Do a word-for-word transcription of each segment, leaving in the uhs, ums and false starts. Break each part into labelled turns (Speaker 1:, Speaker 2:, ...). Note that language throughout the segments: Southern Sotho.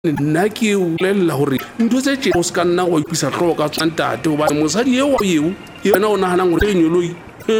Speaker 1: nna ke o lella hore ntho tse tse o ska nna go ipisa tlo ka tsantate o ba mosadi eo eo yena o nahana gore ke nyoloi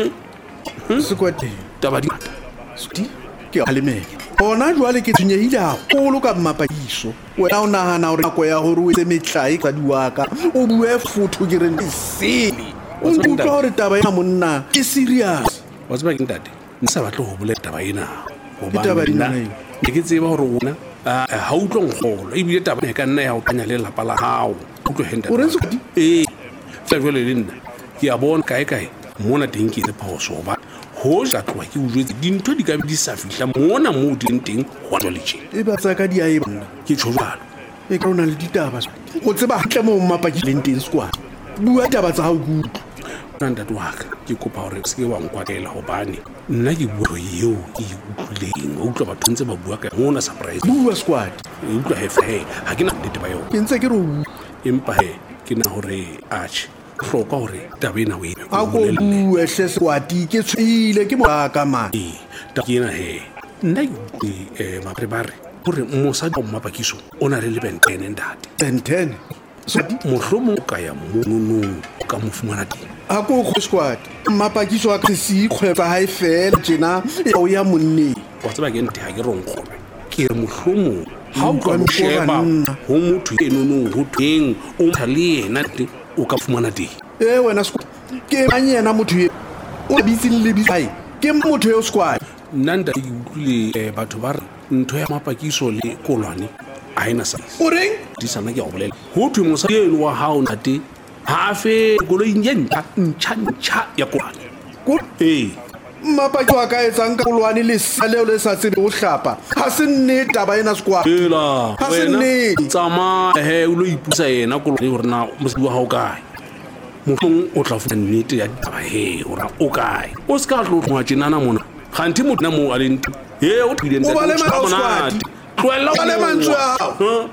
Speaker 2: se kwate
Speaker 1: taba di
Speaker 2: sti ke a lemela bona jwale ke tshwenyehile haholo ka mmapakiso wena o nahana hore nako ya hore o etse metlai ka diwaka o bue futhu ke reng sele o ntutla hore taba ena monna ke serious
Speaker 1: wa tseba ke ntate nsa batlo go bolela taba ena
Speaker 2: Ke taba ena eo.
Speaker 1: ke tseba hore ona ha o tlo ngkholo e bile taba e ka nna ya o tanya le lapa la hao o tlo henda
Speaker 2: O re sekudi?
Speaker 1: eh fa jwale le nna ke a bona kae kae mona teng ke le phoso ba ho ja tloa ke o jwetse dintho di ka be di sa fihla mona mo di teng ho jwale tje
Speaker 2: e ba tsaka di a e bona
Speaker 1: ke tshojalo
Speaker 2: e ka ona le ditaba o tseba hantle mo mmapakileng teng sekwa bua taba tsa hao kudu
Speaker 1: ntate wa ka ke kopa hore se ke wa nkwatela hobane nna ke bua eo ke utlwileng o utlwa batho ntse ba bua ka mona surprise
Speaker 2: bua squad
Speaker 1: e utlwa hefe ha ke na nnete ba yona
Speaker 2: ke ntse ke re o
Speaker 1: empa he ke na hore arch hloka hore taba ena o e
Speaker 2: a ko bue hle squad ke tshile ke mo ka man
Speaker 1: e ta ke na he nna ke eh mapre bare hore mosadi o mmapakiso o na le lebentene ndate
Speaker 2: ten ten
Speaker 1: mohlomo ka ya mononong ka mofumana teng
Speaker 2: a ko go squad mmapakiso a ka se ikgwetsa ha e fela tjena o ya monni
Speaker 1: wa tseba ke nte ha ke rong khore ke re mohlomo ha o ka
Speaker 2: Utlwa
Speaker 1: mosheba
Speaker 2: banna.
Speaker 1: ho motho enonong ho teng o motha le yena te o ka fumana teng
Speaker 2: e wena squad ke manyena motho ye o bitse le bitse ke motho yo squad
Speaker 1: nna nta ke utlwile eh, batho ba re ntho ya mapakiso le kolwane a ena sa
Speaker 2: o reng
Speaker 1: di sana ke a go bolela ho thwe mosadi eno wa hao ntate ha fe koloi ntjha ntjha ntjha ya kolwane
Speaker 2: ko
Speaker 1: ee
Speaker 2: mmapaki wa ka etsang ka kolwane le saleo le sa tsebe o hlapa ha se nne taba ena squad
Speaker 1: ela
Speaker 2: Ha se
Speaker 1: wena
Speaker 2: nnete.
Speaker 1: tsamaya he o lo ipusa yena kolwane hore na mosadi wa hao kae mohlong o tla funa nnete ya ditaba he hore o kae o se ka tlo tloga tjenana mona kganthi motho na moo a leng teng he o tlile
Speaker 2: O ba le mantswe, Squad.
Speaker 1: tlohella
Speaker 2: O ba le
Speaker 1: ho
Speaker 2: mantswe
Speaker 1: bua.
Speaker 2: a hao.
Speaker 1: Huh?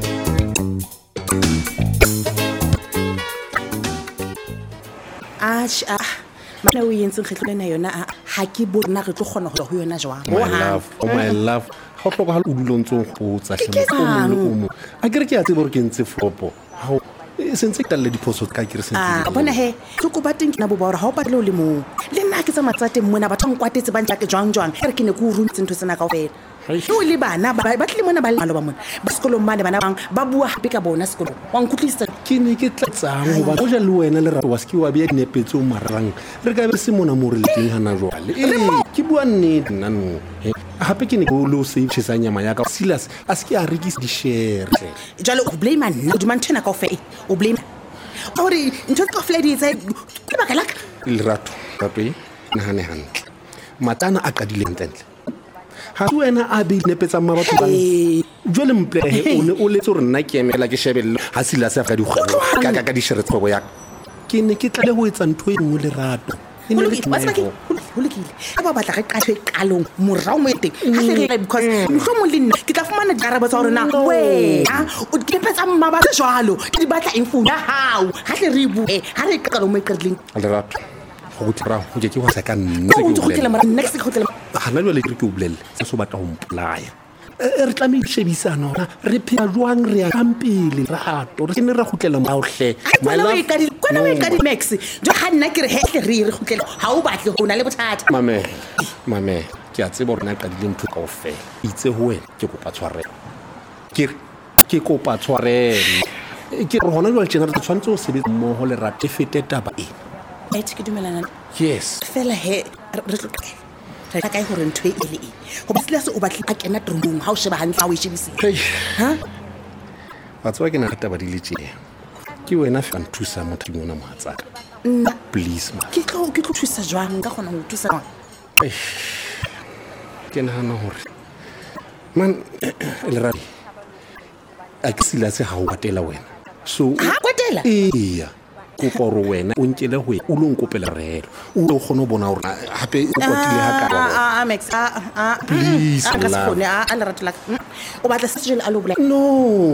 Speaker 3: Atjhe ah mana o yentseng kgetlo lena yona ah, ha ke bona re tlo kgona go ya ho yona jwang
Speaker 4: my love oh my love ha o tloga ha o dulontsong khotsa
Speaker 3: Ke ke
Speaker 4: hle mo
Speaker 3: eng?
Speaker 4: o mo a ke re ke a tseba gore ke ntse flopo ha o e sentse ke talle diphoso ka ke re
Speaker 3: ah
Speaker 4: sentse
Speaker 3: bona he ke go bateng ke na bo ba hore ha o patle o le mo le nna ke tsa matsateng mona batho nkwatetse ba ntla ke jwang jwang re ke ne ke o runtse ntho tsena kaofela
Speaker 4: Hai.
Speaker 3: o le bana ba ba tle mona ba le malo ba mona ba sekolong mane bana bang ba bua hape ka bona sekolong wa nkutlisa
Speaker 4: ke ne ke tlatsang goba go ja le wena le rato wa se ke wa bea dinepetse o marang re ka be se mona mo re le teng gana jwale ee ke bua nnete nnano gape ke ne ke o le o seifesa nyama yaka silas a se ke a rekisa di-share
Speaker 3: jalo o blame nna o duma ntho ena kaofela o blame gore ntho tse kaofela di etsa ke baka laka
Speaker 4: lerato rato e nagane gantle matana a qadileng tentle ga ke wena a be nepetsang ma batho bang jwale mplehe o ne o letse gore nna ke emela ke shebelele ga silase ga dikgwebo ka ka ka di-share kgwebo yaka ke ne ke tlale go etsa ntho e nngwe lerato e ne le tumego
Speaker 3: go lekile a ba batla re qatlhe qalong morao mo teng ha se re because mhlo mo le nna ke tla fumana dikarabo tsa hore na wena o dipetsa mma ba jwalo ke di batla info ya hao ha tle re bue ha re qalo mo qedleng
Speaker 4: lerato go tira go je ke wa sa ka nna
Speaker 3: o ntse go tlela mara next go tlela
Speaker 4: gana jwale ke re ke o bolelle se se o batla go mpolaya E- re tlamee shebisana ona re phela jwang re ya kampele rato re ke ne ra gutlela maotlhe
Speaker 3: kwana o ikadi kwana o ikadi max jo ha nna ke re hetle re re gutlela ha o batle go na le bothata
Speaker 4: mame mame ke a tseba gore na qadile ntho kaofela itse ho wena ke kopa tshwarelo ke re, ke kopa tshwarelo ke re gona jwale tjena re tshwanetse o sebetsa mmogo le rate fete taba e
Speaker 3: e ke dumelana
Speaker 4: yes
Speaker 3: fela he re tlo re ka kae gore ntho e le e go ba sila se o batle a kena drumong ha o sheba hantle ha o e shebisisa
Speaker 4: Hei.
Speaker 3: ha
Speaker 4: wa tseba ke na taba di le tjena ke wena fa nthusa motho mona mohatsaka please ma
Speaker 3: ke tlo ke tlo thusa jwang ka gona go thusa jwang
Speaker 4: ke nagana gore man le radi a ke sila se ga o batela wena so
Speaker 3: ha kwetela
Speaker 4: iya kopa gore wena o nkele go o lo nkopela relo o lo kgone go bona gore gape o kwatile ga ka
Speaker 3: ah max ah ah
Speaker 4: Please,
Speaker 3: ah ka se
Speaker 4: love.
Speaker 3: kgone ah a le ratela o batla se jele a lo bola
Speaker 4: no